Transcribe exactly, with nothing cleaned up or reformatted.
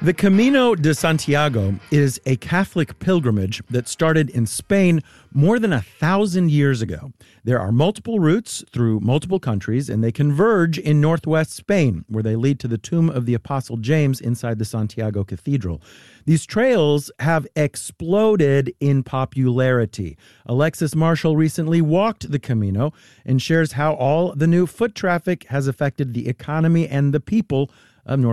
The Camino de Santiago is a Catholic pilgrimage that started in Spain more than a thousand years ago. There are multiple routes through multiple countries, and they converge in northwest Spain, where they lead to the tomb of the Apostle James inside the Santiago Cathedral. These trails have exploded in popularity. Alexis Marshall recently walked the Camino and shares how all the new foot traffic has affected the economy and the people